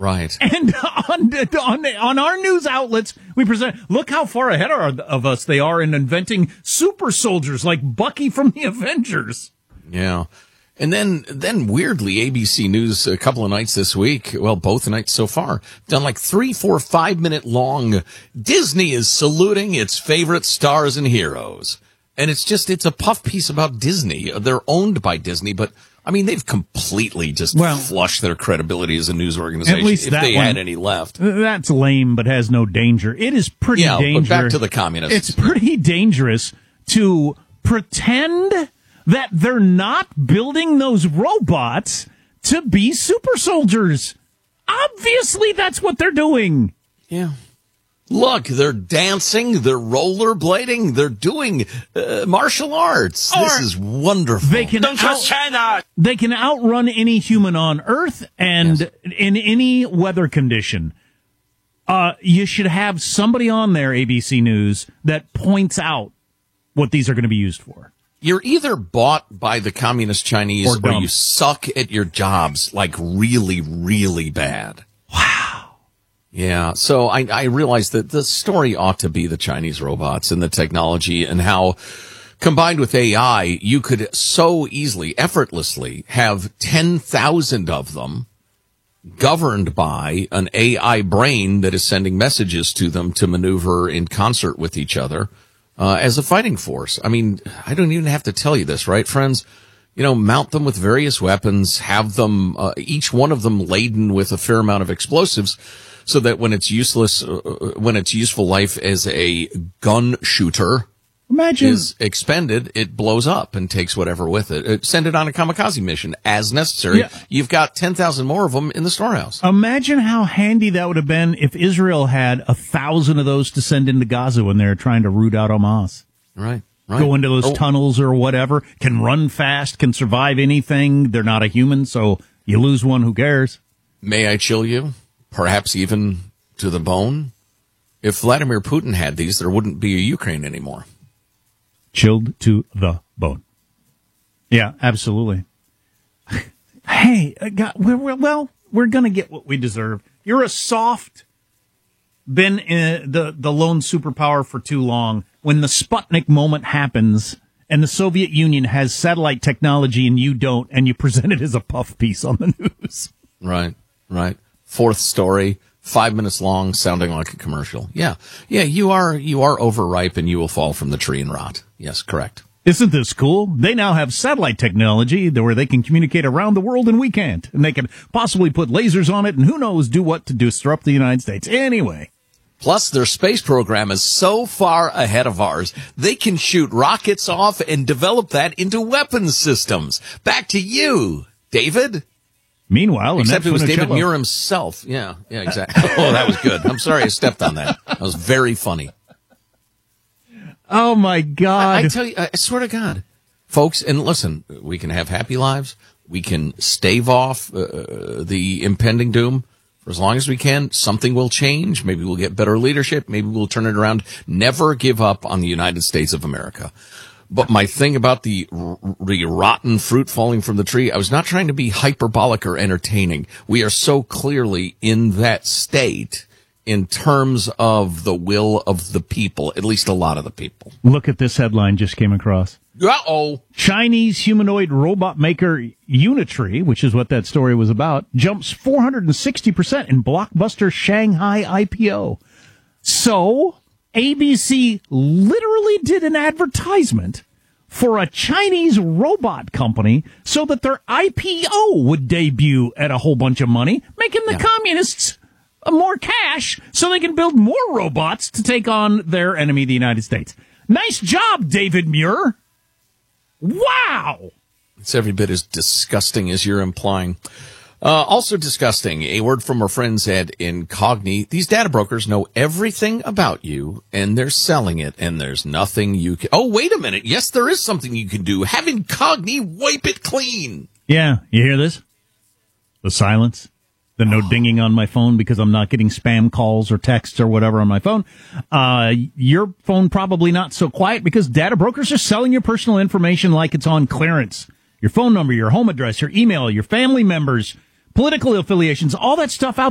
Right. And on our news outlets, we present, look how far ahead of us they are in inventing super soldiers like Bucky from the Avengers. Yeah. And then weirdly, ABC News a couple of nights this week, well, both nights so far, done like 3, 4, 5 minute long, Disney is saluting its favorite stars and heroes. And it's a puff piece about Disney. They're owned by Disney, but I mean, they've completely just flushed their credibility as a news organization, at least if they had any left. That's lame, but has no danger. It is pretty dangerous. But back to the communists. It's pretty dangerous to pretend that they're not building those robots to be super soldiers. Obviously, that's what they're doing. Yeah. Look, they're dancing, they're rollerblading, they're doing martial arts. This is wonderful. Don't trust China. They can outrun any human on Earth and in any weather condition. You should have somebody on there, ABC News, that points out what these are going to be used for. You're either bought by the communist Chinese or you suck at your jobs like really, really bad. Wow. Yeah, so I realized that the story ought to be the Chinese robots and the technology and how, combined with AI, you could so easily, effortlessly have 10,000 of them governed by an AI brain that is sending messages to them to maneuver in concert with each other as a fighting force. I mean, I don't even have to tell you this, right, friends? You know, mount them with various weapons, have them, each one of them laden with a fair amount of explosives, so that when it's useful life as a gun shooter is expended, it blows up and takes whatever with it. Send it on a kamikaze mission as necessary. Yeah. You've got 10,000 more of them in the storehouse. Imagine how handy that would have been if Israel had 1,000 of those to send into Gaza when they're trying to root out Hamas. Right. Go into those tunnels or whatever, can run fast, can survive anything. They're not a human, so you lose one, who cares? May I chill you? Perhaps even to the bone? If Vladimir Putin had these, there wouldn't be a Ukraine anymore. Chilled to the bone. Yeah, absolutely. Hey, we're going to get what we deserve. You're a soft, been the lone superpower for too long. When the Sputnik moment happens and the Soviet Union has satellite technology and you don't, and you present it as a puff piece on the news. Right. Fourth story, 5 minutes long, sounding like a commercial. Yeah, you are overripe and you will fall from the tree and rot. Yes, correct. Isn't this cool? They now have satellite technology where they can communicate around the world and we can't. And they can possibly put lasers on it and who knows do what to disrupt the United States. Anyway. Plus, their space program is so far ahead of ours, they can shoot rockets off and develop that into weapons systems. Back to you, David. Meanwhile, except it was David Muir himself. Yeah, exactly. Oh, that was good. I'm sorry I stepped on that. That was very funny. Oh, my God. I tell you, I swear to God, folks, and listen, we can have happy lives. We can stave off the impending doom. For as long as we can, something will change. Maybe we'll get better leadership. Maybe we'll turn it around. Never give up on the United States of America. But my thing about the rotten fruit falling from the tree, I was not trying to be hyperbolic or entertaining. We are so clearly in that state in terms of the will of the people, at least a lot of the people. Look at this headline just came across. Uh-oh. Chinese humanoid robot maker Unitree, which is what that story was about, jumps 460% in blockbuster Shanghai IPO. So ABC literally did an advertisement for a Chinese robot company so that their IPO would debut at a whole bunch of money, making the communists more cash so they can build more robots to take on their enemy, the United States. Nice job, David Muir. Wow. It's every bit as disgusting as you're implying. Also disgusting, a word from our friends at Incogni. These data brokers know everything about you, and they're selling it, and there's nothing you can... Oh, wait a minute. Yes, there is something you can do. Have Incogni wipe it clean. Yeah, you hear this? The silence. The no dinging on my phone because I'm not getting spam calls or texts or whatever on my phone. Your phone probably not so quiet because data brokers are selling your personal information like it's on clearance. Your phone number, your home address, your email, your family members, political affiliations, all that stuff out